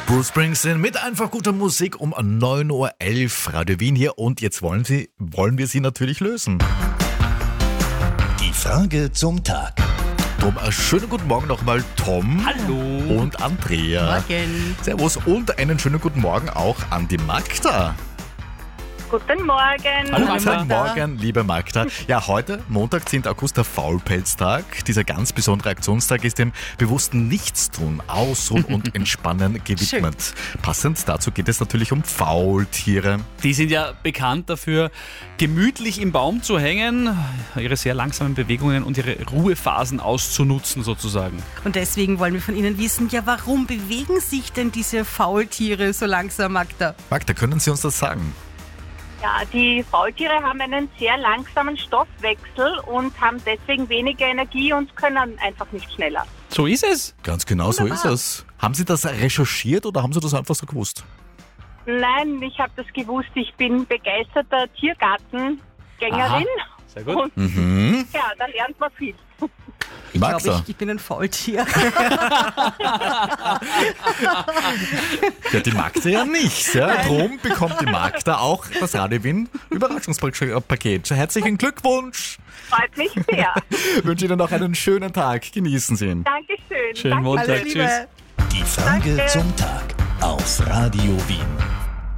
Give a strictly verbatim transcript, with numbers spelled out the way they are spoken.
Bruce Springsteen mit einfach guter Musik um neun Uhr elf, Radio Wien hier. Und jetzt wollen, Sie, wollen wir sie natürlich lösen. Die Frage zum Tag. Drum, einen schönen guten Morgen nochmal, Tom. Hallo. Und Andrea. Morgen. Servus und einen schönen guten Morgen auch an die Magda. Guten Morgen. Hallo, Guten Magda. Morgen, liebe Magda. Ja, heute, Montag, zehnten August, der Faulpelztag. Dieser ganz besondere Aktionstag ist dem bewussten Nichtstun, Ausruhen und Entspannen gewidmet. Passend dazu geht es natürlich um Faultiere. Die sind ja bekannt dafür, gemütlich im Baum zu hängen, ihre sehr langsamen Bewegungen und ihre Ruhephasen auszunutzen sozusagen. Und deswegen wollen wir von Ihnen wissen, ja, warum bewegen sich denn diese Faultiere so langsam, Magda? Magda, können Sie uns das sagen? Ja, die Faultiere haben einen sehr langsamen Stoffwechsel und haben deswegen weniger Energie und können einfach nicht schneller. So ist es. Ganz genau, so ist es. Haben Sie das recherchiert oder haben Sie das einfach so gewusst? Nein, ich habe das gewusst. Ich bin begeisterter Tiergartengängerin. Aha, sehr gut. Und Mhm. ja, da lernt man viel. Ich glaube, Magda, ich, ich bin ein Faultier. ja, die Magda ja nicht. Ja. Drum bekommt die Magda auch das Radio Wien Überraschungspaket. Herzlichen Glückwunsch. Freut mich sehr. Ich wünsche Ihnen noch einen schönen Tag. Genießen Sie ihn. Dankeschön. Schönen Danke. Montag. Alles Liebe. Tschüss. Die Frage Danke. zum Tag auf Radio Wien.